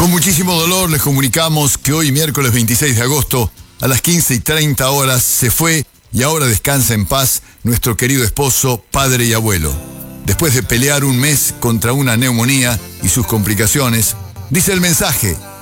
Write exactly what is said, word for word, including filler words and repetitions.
Con muchísimo dolor les comunicamos que hoy, miércoles veintiséis de agosto, a las quince y treinta horas, se fue y ahora descansa en paz nuestro querido esposo, padre y abuelo. Después de pelear un mes contra una neumonía y sus complicaciones, dice el mensaje: